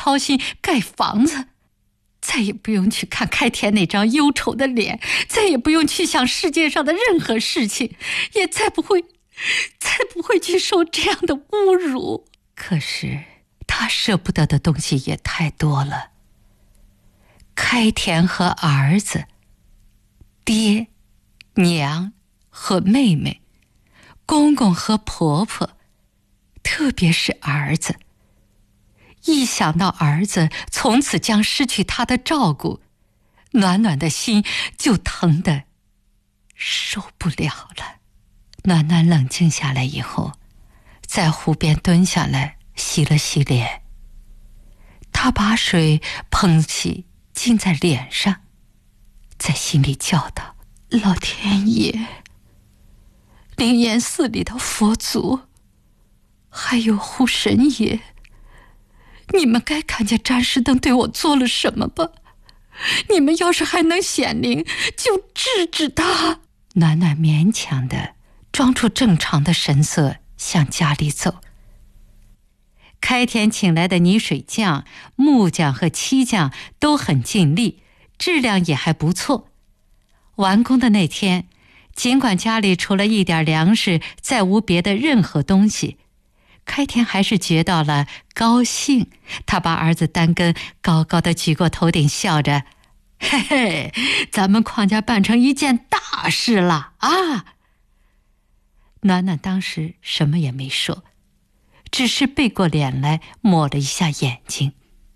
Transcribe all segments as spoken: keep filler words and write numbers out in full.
操心盖房子，再也不用去看开田那张忧愁的脸，再也不用去想世界上的任何事情，也再不会再不会去受这样的侮辱。可是他舍不得的东西也太多了，开田和儿子，爹、娘和妹妹，公公和婆婆，特别是儿子。一想到儿子从此将失去他的照顾，暖暖的心就疼得受不了了。暖暖冷静下来以后，在湖边蹲下来洗了洗脸，他把水捧起浸在脸上，在心里叫道：老天爷，灵岩寺里的佛祖，还有护神爷，你们该看见詹士登对我做了什么吧？你们要是还能显灵，就治治他。暖暖勉强地装出正常的神色，向家里走。开田请来的泥水匠、木匠和漆匠都很尽力，质量也还不错。完工的那天，尽管家里除了一点粮食，再无别的任何东西，开田还是觉到了高兴。他把儿子单根高高的举过头顶，笑着：嘿嘿，咱们邝家办成一件大事了啊！暖暖当时什么也没说，只是背过脸来抹了一下眼睛。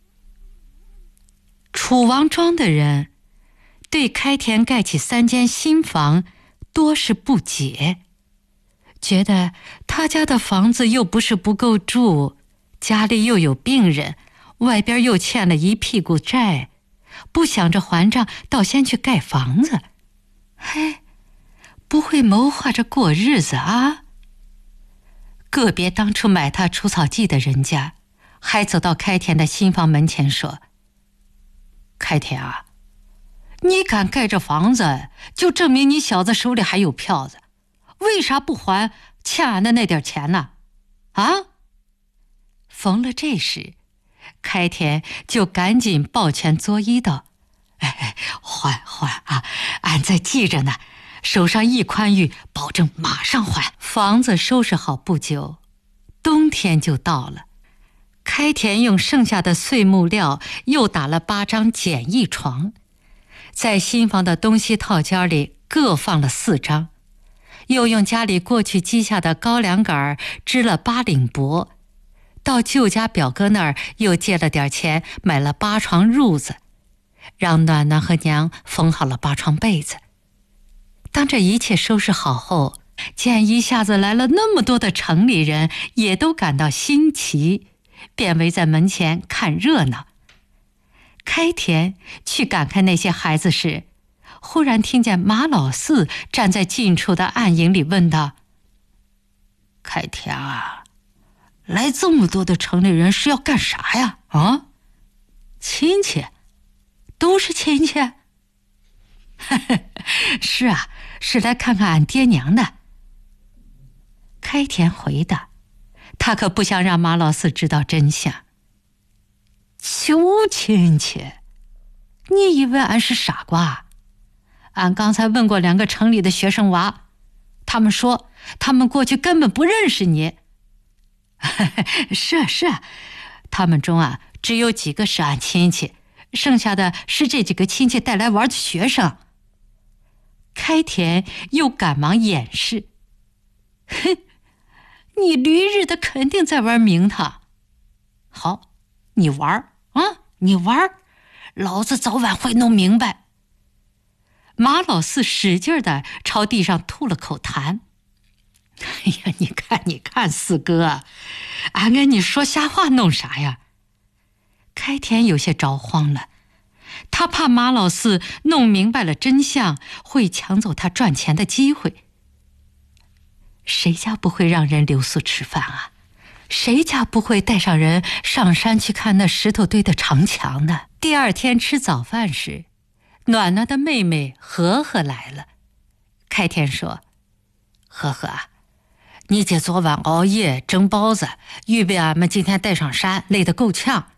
楚王庄的人对开田盖起三间新房多是不解，觉得他家的房子又不是不够住，家里又有病人，外边又欠了一屁股债，不想着还账，倒先去盖房子。嘿，不会谋划着过日子啊？个别当初买他除草剂的人家，还走到开田的新房门前说：开田啊，你敢盖这房子，就证明你小子手里还有票子，为啥不还欠俺的那点钱呢？啊？逢了这时，开田就赶紧抱拳作揖道：哎，还还啊，俺在记着呢，手上一宽裕，保证马上还。房子收拾好不久，冬天就到了。开田用剩下的碎木料又打了八张简易床，在新房的东西套间里各放了四张，又用家里过去积下的高粱杆织了八领帛，到舅家表哥那儿又借了点钱买了八床褥子，让暖暖和娘缝好了八床被子。当这一切收拾好后，见一下子来了那么多的城里人，也都感到新奇，便围在门前看热闹。开田去赶开那些孩子时，忽然听见马老四站在近处的暗影里问道：开田啊，来这么多的城里人是要干啥呀？啊？亲戚？都是亲戚？是啊，是来看看俺爹娘的。开田回答，他可不想让马老四知道真相。求亲戚？你以为俺是傻瓜？俺刚才问过两个城里的学生娃，他们说他们过去根本不认识你。是啊是啊，他们中啊只有几个是俺亲戚，剩下的是这几个亲戚带来玩的学生。开田又赶忙掩饰：哼，你驴日的肯定在玩名堂。好，你玩啊，你玩，老子早晚会弄明白。马老四使劲地朝地上吐了口痰。哎呀，你看你看四哥，俺跟你说瞎话弄啥呀？开田有些着慌了，他怕马老四弄明白了真相，会抢走他赚钱的机会。谁家不会让人留宿吃饭啊？谁家不会带上人上山去看那石头堆的长墙呢？第二天吃早饭时，暖暖的妹妹和和来了。开田说：和和啊，你姐昨晚熬夜蒸包子，预备俺们今天带上山，累得够呛。